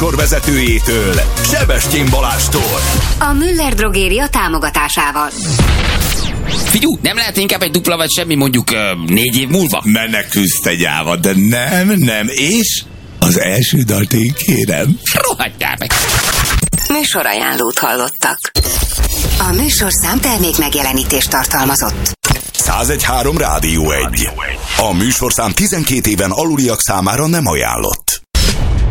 műsorvezetőjétől, Sebestyén Balástól. A Müller Drogéria támogatásával. Figyú, nem lehet inkább egy dupla vagy semmi mondjuk 4 év múlva? Menekülsz te gyáva, de nem, és az első dalt én kérem. Rohadjál meg! Műsorajánlót hallottak. A műsorszám termék megjelenítést tartalmazott. 101.3 Rádió 1. A műsorszám 12 éven aluliak számára nem ajánlott.